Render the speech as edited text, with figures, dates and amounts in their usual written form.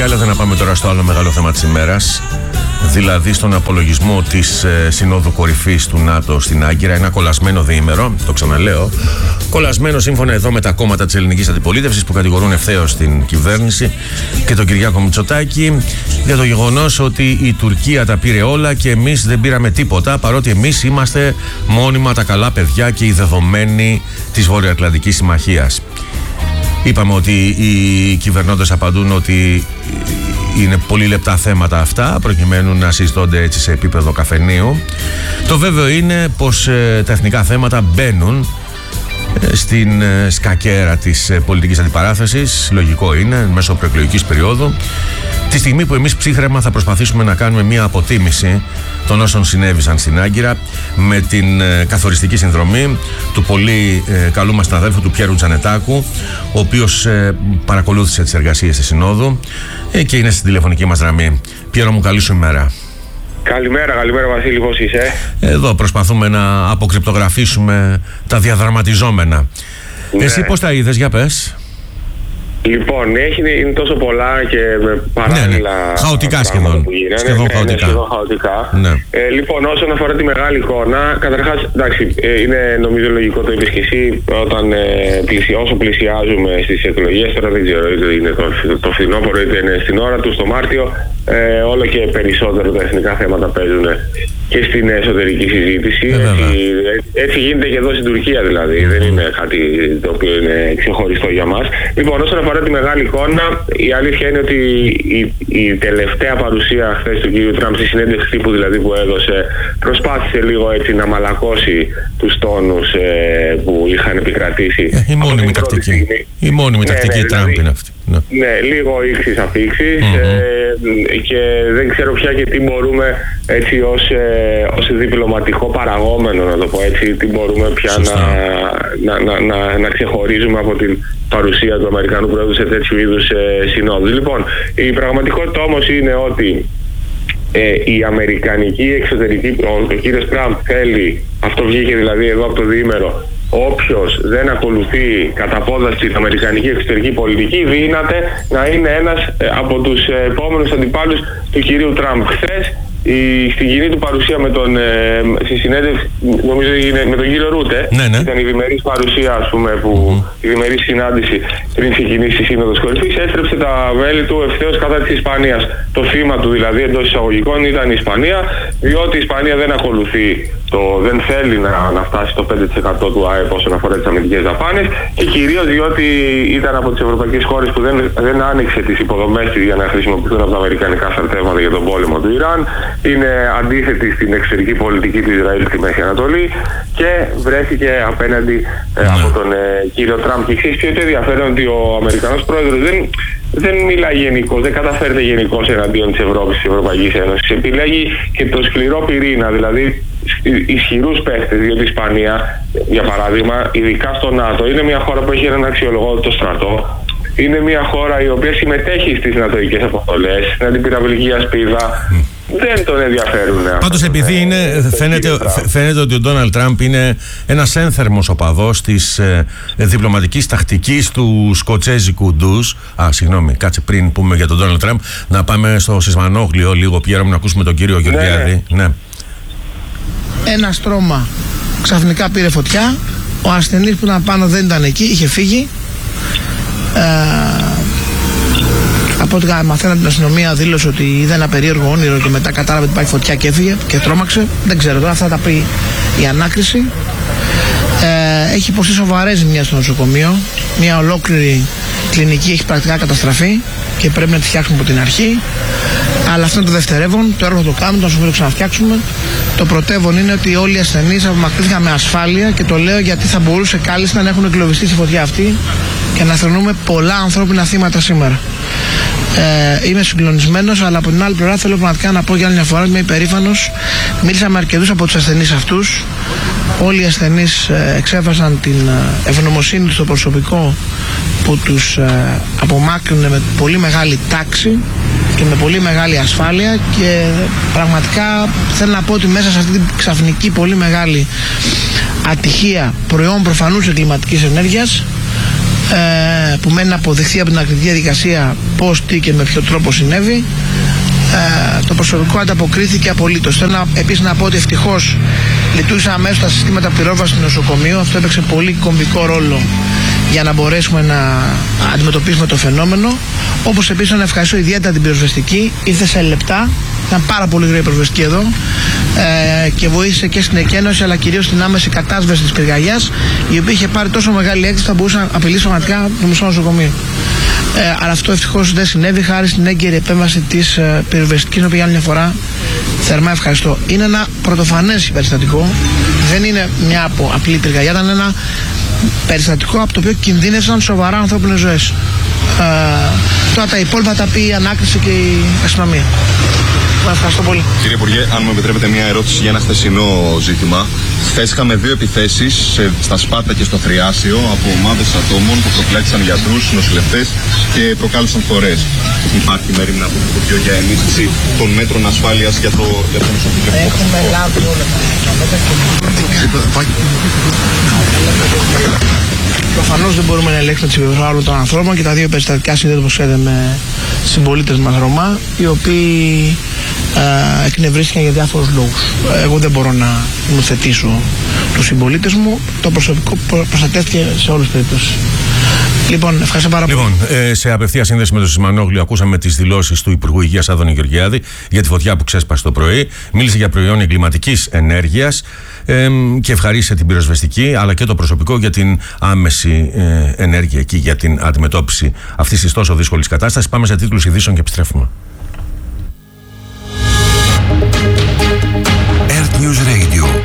διάλεγα να πάμε τώρα στο άλλο μεγάλο θέμα της ημέρας, δηλαδή στον απολογισμό της Συνόδου Κορυφής του ΝΑΤΟ στην Άγκυρα. Ένα κολλασμένο διήμερο, το ξαναλέω, κολλασμένο σύμφωνα εδώ με τα κόμματα της ελληνικής αντιπολίτευσης που κατηγορούν ευθέως την κυβέρνηση και τον Κυριάκο Μητσοτάκη για το γεγονός ότι η Τουρκία τα πήρε όλα και εμείς δεν πήραμε τίποτα, παρότι εμείς είμαστε μόνιμα τα καλά παιδιά και οι δεδομένοι της Βορειοατλαντικής Συμμαχίας. Είπαμε ότι οι κυβερνώντες απαντούν ότι είναι πολύ λεπτά θέματα αυτά, προκειμένου να συζητώνται έτσι σε επίπεδο καφενείου. Το βέβαιο είναι πως τα εθνικά θέματα μπαίνουν στην σκακέρα της πολιτικής αντιπαράθεσης. Λογικό είναι, μέσω προεκλογικής περίοδου, τη στιγμή που εμείς ψύχραιμα θα προσπαθήσουμε να κάνουμε μια αποτίμηση των όσων συνέβησαν στην Άγκυρα με την καθοριστική συνδρομή του πολύ καλού μας συναδέλφου του Πιέρου Τζανετάκου, ο οποίος παρακολούθησε τις εργασίες της Συνόδου και είναι στην τηλεφωνική μας γραμμή. Πιέρο μου, καλή σου ημέρα. Καλημέρα Βασίλη, πώς είσαι? Εδώ προσπαθούμε να αποκρυπτογραφήσουμε τα διαδραματιζόμενα. Ναι. Εσύ πώς τα είδες, για πες? Λοιπόν, είναι τόσο πολλά και παράλληλα. Ναι. Χαοτικά σχεδόν. Σχεδόν χαοτικά. Ναι. Λοιπόν, όσον αφορά τη μεγάλη εικόνα, καταρχάς, εντάξει, είναι νομίζω λογικό, το είπες και εσύ, όταν όσο πλησιάζουμε στις εκλογές, τώρα δεν ξέρω, είτε είναι το φθινόπωρο είτε είναι στην ώρα του, στο Μάρτιο, όλο και περισσότερο τα εθνικά θέματα παίζουν και στην εσωτερική συζήτηση. Έτσι γίνεται και εδώ στην Τουρκία δηλαδή. Δεν είναι κάτι το οποίο είναι ξεχωριστό για μας. Λοιπόν, όσον αφορά τη μεγάλη εικόνα, η αλήθεια είναι ότι η τελευταία παρουσία χθες του κ. Τραμπ στη συνέντευξη τύπου δηλαδή που έδωσε, προσπάθησε λίγο έτσι να μαλακώσει τους τόνους που είχαν επικρατήσει. Η μόνιμη τακτική Τραμπ είναι αυτή. Ναι, λίγο ήξεις αφήξεις και δεν ξέρω πια και τι μπορούμε έτσι ως διπλωματικό παραγόμενο, να το πω έτσι, τι μπορούμε πια να ξεχωρίζουμε από την παρουσία του Αμερικανού Πρόεδρου σε τέτοιου είδους συνόδους. Λοιπόν, η πραγματικότητα όμως είναι ότι η αμερικανική εξωτερική, ο κύριος Τραμπ θέλει, αυτό βγήκε δηλαδή εδώ από το διήμερο, όποιος δεν ακολουθεί κατά πόδας την αμερικανική εξωτερική πολιτική δύναται να είναι ένας από τους επόμενους αντιπάλους του κυρίου Τραμπ. Χθες στην κοινή του παρουσία στη συνέντευξη, νομίζω με τον κύριο Ρούτε, ήταν η διμερής παρουσία, ας πούμε, η διμερής συνάντηση πριν ξεκινήσει η Σύνοδος Κορυφής, έστρεψε τα βέλη του ευθέως κατά της Ισπανίας. Το θύμα του δηλαδή εντός εισαγωγικών ήταν η Ισπανία, διότι η Ισπανία δεν ακολουθεί δεν θέλει να φτάσει στο 5% του ΑΕΠ όσον αφορά τις αμυντικές δαπάνες και κυρίως διότι ήταν από τις ευρωπαϊκές χώρες που δεν άνοιξε τις υποδομές της για να χρησιμοποιηθούν από τα αμερικανικά στρατεύματα για τον πόλεμο του Ιράν, είναι αντίθετη στην εξωτερική πολιτική του Ισραήλ στη Μέση Ανατολή και βρέθηκε απέναντι από τον κύριο Τραμπ. Και ξέρεις ποιο είναι το ενδιαφέρον, ότι ο Αμερικανός πρόεδρος δεν μιλάει γενικώς, δεν καταφέρεται γενικώς εναντίον της Ευρώπης, της Ευρωπαϊκής Ένωσης. Επιλέγει και το σκληρό πυρήνα, δηλαδή ισχυρούς παίχτες, διότι η Ισπανία, για παράδειγμα, ειδικά στο ΝΑΤΟ, είναι μια χώρα που έχει έναν αξιολογότατο στρατό. Είναι μια χώρα η οποία συμμετέχει στις νατοικές αποστολές, στην αντιπυραυλική ασπίδα. Δεν τον ενδιαφέρουν. Πάντως, επειδή φαίνεται ότι ο Ντόναλντ Τραμπ είναι ένας ένθερμος οπαδός της διπλωματικής τακτικής του σκοτσέζικου ντους. Συγγνώμη, κάτσε πριν πούμε για τον Ντόναλντ Τραμπ, να πάμε στο Σισμανόγλιο λίγο, Πιέρο μου, να ακούσουμε τον κύριο Γεωργιάδη. Ναι. Ένα στρώμα ξαφνικά πήρε φωτιά. Ο ασθενής που ήταν πάνω δεν ήταν εκεί, είχε φύγει. Από ό,τι μαθαίνω την αστυνομία, δήλωσε ότι είδε ένα περίεργο όνειρο και μετά κατάλαβε ότι υπάρχει φωτιά και έφυγε και τρόμαξε. Δεν ξέρω τώρα, αυτά τα πει η ανάκριση. Έχει υποστεί σοβαρές ζημιές στο νοσοκομείο. Μια ολόκληρη κλινική έχει πρακτικά καταστραφεί και πρέπει να τη φτιάξουμε από την αρχή. Αλλά αυτό είναι το δευτερεύον. Το έργο θα το κάνουμε, το νοσοκομείο το ξαναφτιάξουμε. Το πρωτεύον είναι ότι όλοι οι ασθενείς απομακρύνθηκαν με ασφάλεια και το λέω γιατί θα μπορούσε κάλλιστα να έχουν εγκλωβιστεί στη φωτιά αυτή και να θρηνούμε πολλά ανθρώπινα θύματα σήμερα. Είμαι συγκλονισμένος, αλλά από την άλλη πλευρά θέλω πραγματικά να πω για άλλη μια φορά, είμαι υπερήφανος. Μίλησα με αρκετούς από τους ασθενείς αυτούς. Όλοι οι ασθενείς εξέφρασαν την ευγνωμοσύνη του στο προσωπικό που τους απομάκρυνε με πολύ μεγάλη τάξη και με πολύ μεγάλη ασφάλεια, και πραγματικά θέλω να πω ότι μέσα σε αυτή την ξαφνική πολύ μεγάλη ατυχία προϊόν προφανούς εγκληματικής ενέργειας που μένει να αποδειχθεί από την ακριτική διαδικασία πώς, τι και με ποιο τρόπο συνέβη. Το προσωπικό ανταποκρίθηκε απολύτως. Θέλω επίσης να πω ότι ευτυχώς λειτουργήσαν αμέσως τα συστήματα πυρόσβασης του νοσοκομείου. Αυτό έπαιξε πολύ κομβικό ρόλο για να μπορέσουμε να αντιμετωπίσουμε το φαινόμενο. Όπως επίσης να ευχαριστώ ιδιαίτερα την πυροσβεστική, ήρθε σε λεπτά, ήταν πάρα πολύ γρήγορη η πυροσβεστική εδώ και βοήθησε και στην εκένωση αλλά κυρίως στην άμεση κατάσβεση της πυρκαγιάς, η οποία είχε πάρει τόσο μεγάλη έκθεση θα μπορούσε να απειλήσει πραγματικά το μισό νοσοκομείο. Αλλά αυτό ευτυχώς δεν συνέβη χάρη στην έγκαιρη επέμβαση της πυροσβεστικής, την οποία για άλλη μια φορά θερμά ευχαριστώ. Είναι ένα πρωτοφανές περιστατικό, δεν είναι μια απλή πυρκαγιά, ήταν ένα περιστατικό από το οποίο κινδύνευσαν σοβαρά ανθρώπινες ζωές. Τώρα τα υπόλοιπα τα πει η ανάκριση και η αστυνομία. Ευχαριστώ πολύ. Κύριε Υπουργέ, αν μου επιτρέπετε μια ερώτηση για ένα χθεσινό ζήτημα. Χθες είχαμε 2 επιθέσεις στα Σπάρτα και στο Θριάσιο από ομάδες ατόμων που προκλέξαν γιατρούς, νοσηλευτές και προκάλεσαν φορές. Υπάρχει μέρημνα από το Υπουργείο για ενίσχυση των μέτρων ασφάλειας για το νοσοκομείο? Έχουμε λάβει όλα τα. Προφανώς δεν μπορούμε να ελέγξουμε τις συμπεριφορές των ανθρώπων και τα 2 περιστατικά συνδέονται, όπως ξέρετε, με συμπολίτες μας Ρωμά, οι οποίοι εκνευρίστηκαν για διάφορους λόγους. Εγώ δεν μπορώ να νομοθετήσω τους συμπολίτες μου. Το προσωπικό προστατεύτηκε σε όλες τις περιπτώσεις. Λοιπόν, ευχαριστώ πάρα πολύ. Λοιπόν, σε απευθεία σύνδεση με τον Σισμανόγλου, ακούσαμε τις δηλώσεις του Υπουργού Υγείας Άδωνη Γεωργιάδη για τη φωτιά που ξέσπασε το πρωί. Μίλησε για προϊόν εγκληματικής ενέργειας και ευχαρίστησε την πυροσβεστική αλλά και το προσωπικό για την άμεση ενέργεια εκεί, για την αντιμετώπιση αυτής της τόσο δύσκολης κατάστασης. Πάμε σε τίτλους ειδήσεων και επιστρέφουμε.